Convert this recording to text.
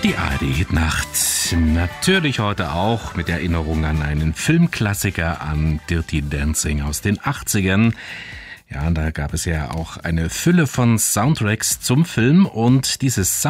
Die ARD-Hitnacht. Natürlich heute auch mit Erinnerung an einen Filmklassiker, an Dirty Dancing aus den 80ern. Ja, da gab es ja auch eine Fülle von Soundtracks zum Film und dieses